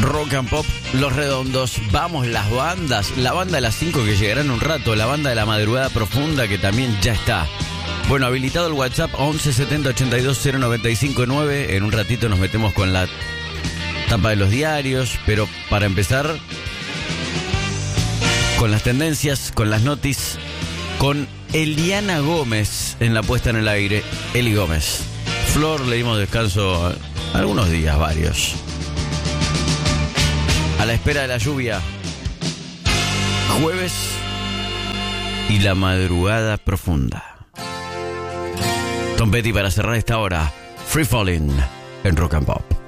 Rock and Pop, Los Redondos. Vamos, las bandas. La banda de las 5 que llegará en un rato. La banda de la madrugada profunda que también ya está. Bueno, habilitado el WhatsApp 11 70 82 095 9. En un ratito nos metemos con la tapa de los diarios. Pero para empezar, con las tendencias, con las noticias, con Eliana Gómez en la puesta en el aire. Eli Gómez. Flor, le dimos descanso algunos días, varios. A la espera de la lluvia. Jueves y la madrugada profunda. Tom Petty para cerrar esta hora. Free Falling en Rock and Pop.